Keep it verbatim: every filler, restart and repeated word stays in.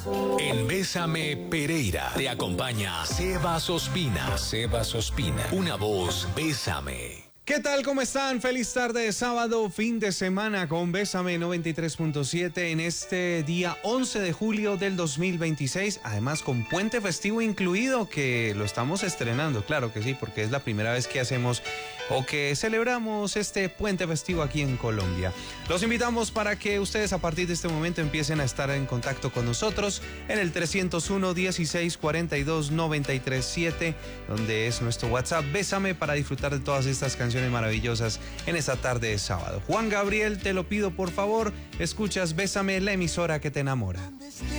En Bésame Pereira te acompaña Sebas Ospina. Sebas Ospina, una voz Bésame. ¿Qué tal? ¿Cómo están? Feliz tarde de sábado, fin de semana con Bésame noventa y tres punto siete en este día once de julio del dos mil veintiséis, además con puente festivo incluido, que lo estamos estrenando, claro que sí, porque es la primera vez que hacemos o que celebramos este puente festivo aquí en Colombia. Los invitamos para que ustedes a partir de este momento empiecen a estar en contacto con nosotros en el trescientos uno, dieciséis, cuarenta y dos, noventa y tres, siete, donde es nuestro WhatsApp Bésame, para disfrutar de todas estas canciones maravillosas en esta tarde de sábado. Juan Gabriel, te lo pido por favor, escuchas Bésame, la emisora que te enamora.